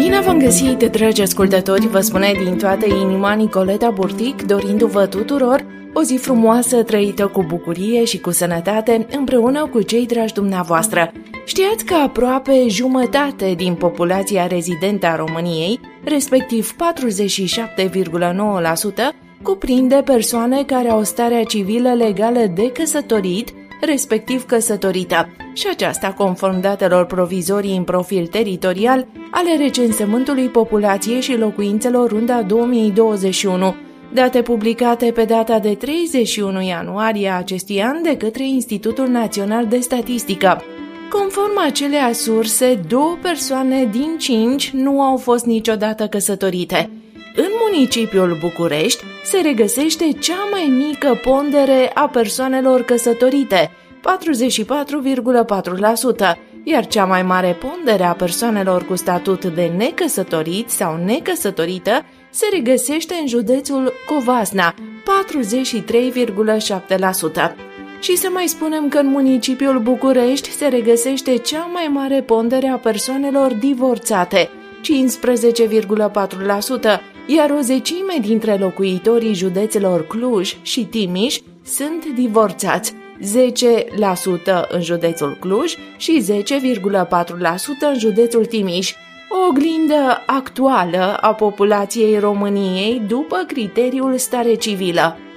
Bine v-am găsit, dragi ascultători, vă spune din toată inima Nicoleta Burtic, dorindu-vă tuturor o zi frumoasă, trăită cu bucurie și cu sănătate, împreună cu cei dragi dumneavoastră. Știați că aproape jumătate din populația rezidentă a României, respectiv 47,9%, cuprinde persoane care au starea civilă legală de căsătorit, respectiv căsătorită, și aceasta conform datelor provizorii în profil teritorial ale recensământului populației și locuințelor Runda 2021, date publicate pe data de 31 ianuarie acestui an de către Institutul Național de Statistică. Conform acelea surse, 2 persoane din 5 nu au fost niciodată căsătorite. În municipiul București se regăsește cea mai mică pondere a persoanelor căsătorite, 44,4%, iar cea mai mare pondere a persoanelor cu statut de necăsătorit sau necăsătorită se regăsește în județul Covasna, 43,7%. Și să mai spunem că în municipiul București se regăsește cea mai mare pondere a persoanelor divorțate, 15,4%, iar o zecime dintre locuitorii județelor Cluj și Timiș sunt divorțați, 10% în județul Cluj și 10,4% în județul Timiș, o oglindă actuală a populației României după criteriul stare civilă.